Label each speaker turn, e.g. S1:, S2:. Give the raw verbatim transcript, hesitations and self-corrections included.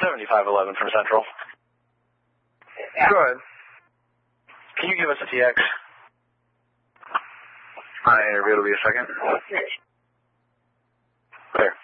S1: seventy-five eleven from Central.
S2: Go ahead.
S1: Can you give us a T X?
S2: Hi, it'll be a second.
S1: Clear.